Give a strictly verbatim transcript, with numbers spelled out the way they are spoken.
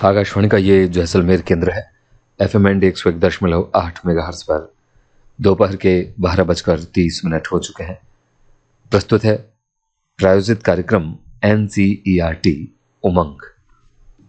आकाशवाणी का ये जैसलमेर केंद्र है। एफ एम एंड एक सौ एक दशमलव आठ मेगाहर्ट्ज पर दोपहर के बारह बजकर तीस मिनट हो चुके हैं। प्रस्तुत है प्रायोजित कार्यक्रम N C E R T उमंग।